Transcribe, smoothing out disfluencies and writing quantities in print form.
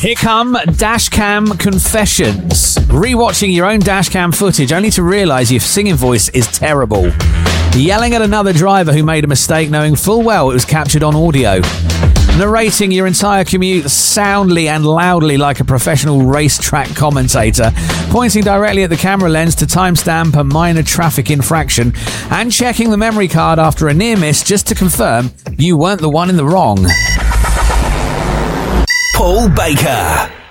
Here come dashcam confessions. Rewatching your own dashcam footage only to realise your singing voice is terrible. Yelling at another driver who made a mistake knowing full well it was captured on audio. Narrating your entire commute soundly and loudly like a professional racetrack commentator. Pointing directly at the camera lens to timestamp a minor traffic infraction. And checking the memory card after a near miss just to confirm you weren't the one in the wrong. Paul Baker.